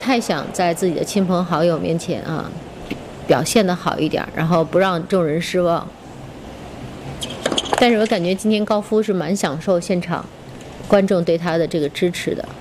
太想在自己的亲朋好友面前啊表现得好一点，然后不让众人失望。但是我感觉今天高夫是蛮享受现场观众对他的这个支持的。